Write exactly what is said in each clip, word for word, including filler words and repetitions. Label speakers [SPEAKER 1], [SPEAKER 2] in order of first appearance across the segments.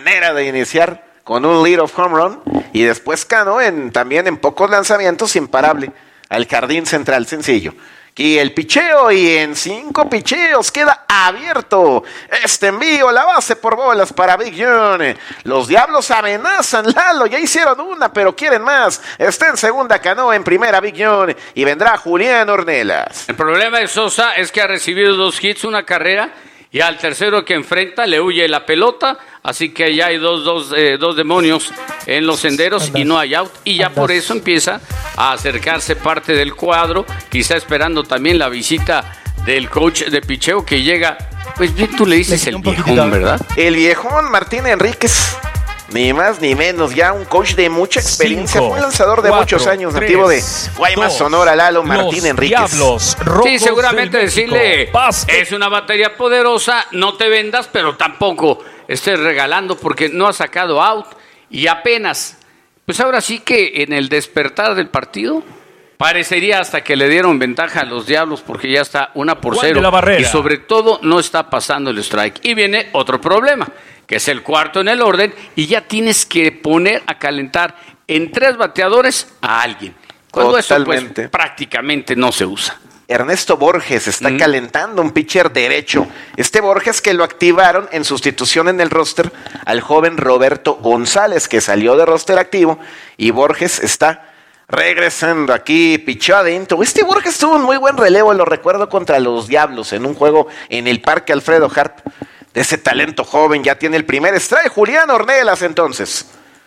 [SPEAKER 1] manera de iniciar con un lead of home run, y después Cano en, también en pocos lanzamientos, imparable al jardín central, sencillo. Y el picheo, y en cinco picheos queda abierto este envío, la base por bolas para Big John. Los Diablos amenazan, Lalo, ya hicieron una, pero quieren más. Está en segunda Cano, en primera Big John, y vendrá Julián Ornelas.
[SPEAKER 2] El problema de Sosa es que ha recibido dos hits, una carrera, y al tercero que enfrenta le huye la pelota, así que ya hay dos, dos, eh, dos demonios en los senderos Andas. y no hay out, y ya Andas. por eso empieza a acercarse parte del cuadro, quizá esperando también la visita del coach de picheo que llega, pues bien tú le dices le el viejón, ¿verdad?
[SPEAKER 1] El viejón Martín Enríquez, ni más ni menos, ya un coach de mucha experiencia, Cinco, fue un lanzador de cuatro, muchos años, tres, nativo de Guaymas, Sonora, Lalo Martín Enríquez.
[SPEAKER 2] Diablos, sí, seguramente decirle, es una batería poderosa, no te vendas, pero tampoco estés regalando porque no ha sacado out, y apenas, pues ahora sí que en el despertar del partido, parecería hasta que le dieron ventaja a los Diablos porque ya está una por cero, y sobre todo no está pasando el strike, y viene otro problema, que es el cuarto en el orden, y ya tienes que poner a calentar en tres bateadores a alguien. Cuando Totalmente. eso pues prácticamente no se usa.
[SPEAKER 1] Ernesto Borges está mm. calentando, un pitcher derecho. Este Borges que lo activaron en sustitución en el roster al joven Roberto González, que salió de roster activo, y Borges está regresando aquí, pichó adentro. Este Borges tuvo un muy buen relevo, lo recuerdo contra los Diablos, en un juego en el Parque Alfredo Harp. De ese talento joven, ya tiene el primer strike Julián Ornelas entonces.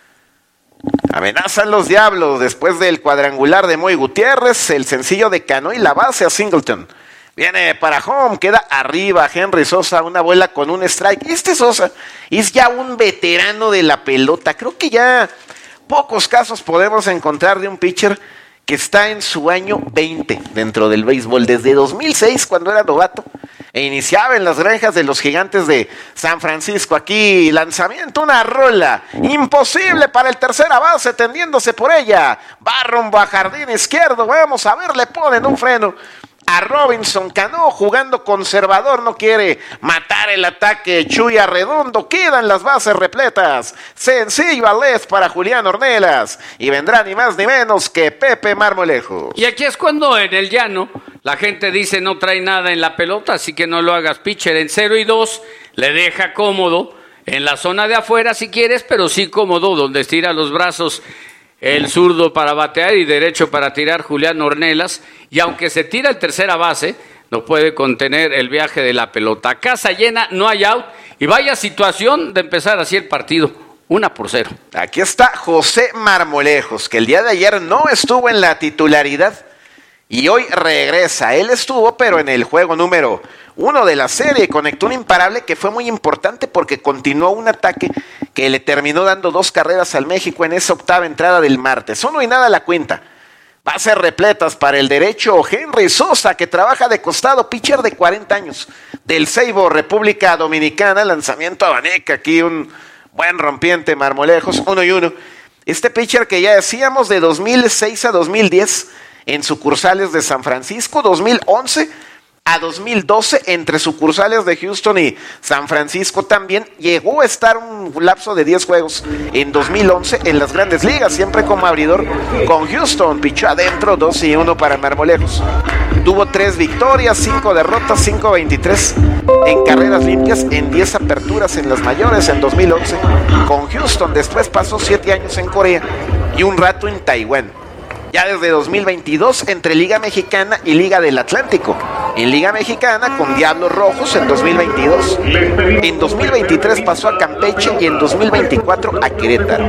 [SPEAKER 1] Amenazan los Diablos después del cuadrangular de Moy Gutiérrez, el sencillo de Cano y la base a Singleton. Viene para home, queda arriba Henry Sosa, una bola con un strike. Este Sosa es ya un veterano de la pelota. Creo que ya pocos casos podemos encontrar de un pitcher que está en su año veinte dentro del béisbol. Desde dos mil seis, cuando era novato, e iniciaba en las granjas de los Gigantes de San Francisco. Aquí lanzamiento, una rola imposible para el tercera base, tendiéndose por ella, va rumbo a jardín izquierdo. Vamos a ver, le ponen un freno a Robinson Cano, jugando conservador, no quiere matar el ataque. Chuy Arredondo, quedan las bases repletas. Sencillo Alés para Julián Ornelas, y vendrá ni más ni menos que Pepe Marmolejos.
[SPEAKER 2] Y aquí es cuando en el llano la gente dice no trae nada en la pelota, así que no lo hagas pitcher. En cero y dos le deja cómodo en la zona de afuera si quieres, pero sí cómodo donde estira los brazos el zurdo para batear y derecho para tirar Julián Ornelas, y aunque se tira el tercera base, no puede contener el viaje de la pelota. Casa llena, no hay out, y vaya situación de empezar así el partido, una por cero.
[SPEAKER 1] Aquí está José Marmolejos, que el día de ayer no estuvo en la titularidad, y hoy regresa. Él estuvo, pero en el juego número uno de la serie, conectó un imparable que fue muy importante porque continuó un ataque que le terminó dando dos carreras al México en esa octava entrada del martes. Uno y nada la cuenta. Bases repletas para el derecho Henry Sosa, que trabaja de costado, pitcher de cuarenta años, del Ceibo, República Dominicana. Lanzamiento a Baneca, aquí un buen rompiente Marmolejos, uno y uno. Este pitcher que ya decíamos de dos mil seis a dos mil diez en sucursales de San Francisco, dos mil once a dos mil doce entre sucursales de Houston y San Francisco también. Llegó a estar un lapso de diez juegos en dos mil once en las Grandes Ligas, siempre como abridor con Houston. Pichó adentro, dos y uno para Marmolejos. Tuvo tres victorias, cinco derrotas, cinco veintitrés en carreras limpias en diez aperturas en las mayores en dos mil once con Houston. Después pasó siete años en Corea y un rato en Taiwán. Ya desde dos mil veintidós entre Liga Mexicana y Liga del Atlántico. En Liga Mexicana con Diablos Rojos en dos mil veintidós. En dos mil veintitrés pasó a Campeche y en dos mil veinticuatro a Querétaro.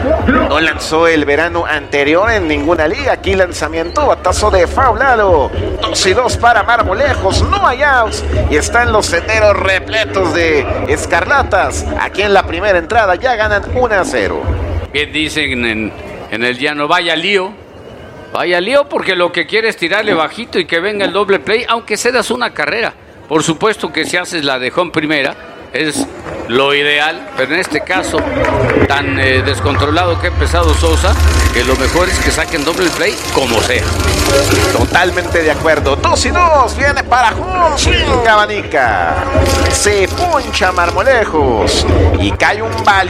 [SPEAKER 1] No lanzó el verano anterior en ninguna liga. Aquí lanzamiento, batazo de faulado. dos y dos para Marmolejos. No hay outs. Y están los senderos repletos de escarlatas. Aquí en la primera entrada ya ganan uno a cero.
[SPEAKER 2] Bien dicen en, en el llano, vaya lío. Vaya lío, porque lo que quiere es tirarle bajito y que venga el doble play, aunque cedas una carrera. Por supuesto que si haces la de home primera, es lo ideal, pero en este caso, tan eh, descontrolado que ha empezado Sosa, que lo mejor es que saquen doble play como sea.
[SPEAKER 1] Totalmente de acuerdo. Dos y dos, viene para home, swing abanica. Se puncha Marmolejos y cae un bali.